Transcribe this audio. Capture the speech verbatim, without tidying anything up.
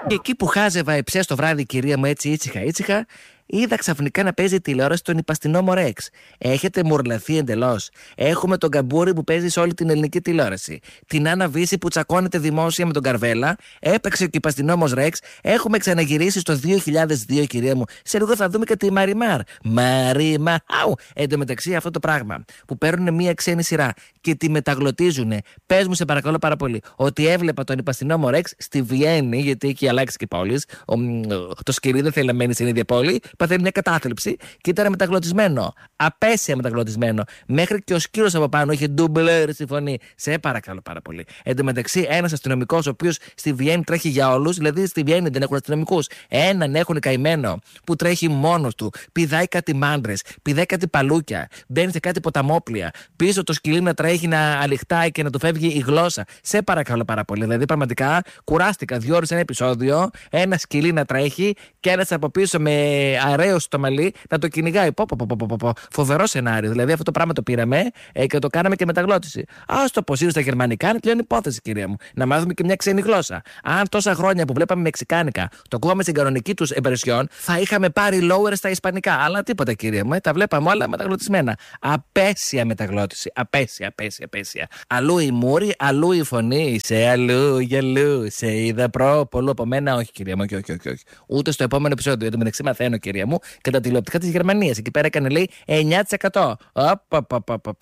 Και εκεί που χάζευα εψέ το βράδυ, κυρία μου, έτσι ήσυχα ήσυχα, είδα ξαφνικά να παίζει τηλεόραση τον υπαστινό Μορέξ. Έχετε μουρλαθεί εντελώς. Έχουμε τον Καμπούρη που παίζει σε όλη την ελληνική τηλεόραση. Την Άννα Βύση που τσακώνεται δημόσια με τον Καρβέλα. Έπαιξε και ο υπαστινόμος Ρεξ. Έχουμε ξαναγυρίσει στο δύο χιλιάδες δύο, κυρία μου. Σε λίγο θα δούμε και τη Μαριμάρ. Μαριμάρ. Εν τω μεταξύ, αυτό το πράγμα που παίρνουν μία ξένη σειρά και τη μεταγλωτίζουν. Πες μου, σε παρακαλώ πάρα πολύ, ότι έβλεπα τον υπαστινόμο Ρεξ στη Βιέννη, γιατί έχει αλλάξει και πόλη. Το σκυρί δεν θέλει να μένει στην ίδια πόλη. Παθαίνει μια κατάθλιψη και ήταν μεταγλωτισμένο. Απέσια μεταγλωτισμένο. Μέχρι και ο σκύλος από πάνω είχε ντουμπλέρ στη φωνή. Σε παρακαλώ πάρα πολύ. Εν τω μεταξύ, ένας αστυνομικός, ο οποίος στη Βιέννη τρέχει για όλους, δηλαδή στη Βιέννη δεν έχουν αστυνομικούς. Έναν έχουν καημένο που τρέχει μόνος του. Πηδάει κάτι μάντρες, πηδάει κάτι παλούκια, μπαίνει σε κάτι ποταμόπλια. Πίσω το σκυλί να τρέχει να αλιχτάει και να του φεύγει η γλώσσα. Σε παρακαλώ πάρα πολύ. Δηλαδή, πραγματικά κουράστηκα δύο ώρες ένα επεισόδιο, ένα σκυλί να τρέχει και ένας από πίσω με αραίο στο μαλλί να το κυνηγάει. Πω, πω, πω, πω, πω, πω. Φοβερό σενάριο. Δηλαδή αυτό το πράγμα το πήραμε ε, και το κάναμε και μεταγλώτηση. Α το πω είναι στα γερμανικά, είναι πλέον υπόθεση, κυρία μου. Να μάθουμε και μια ξένη γλώσσα. Αν τόσα χρόνια που βλέπαμε μεξικάνικα το ακούγαμε στην κανονική του εμπρεσιόν, θα είχαμε πάρει lower στα ισπανικά. Αλλά τίποτα, κυρία μου. Ε, τα βλέπαμε όλα μεταγλωτισμένα. Απέσια μεταγλώτηση. Απέσια, απέσια, απέσια. Αλλού η μούρη, αλλού η φωνή. Σε αλλού, γελού. Σε είδα πρόπολο. Από μένα, όχι, κυρία μου, όχι, όχι, όχι, όχι. Ούτε στο επόμενο επεισόδιο. Εν τω μεταξύ, μαθαίνω, κυρία μου, και τα τηλεοπτικά της Γερμανίας. Εκεί πέρα έκανε, λέει, εννιά τοις εκατό.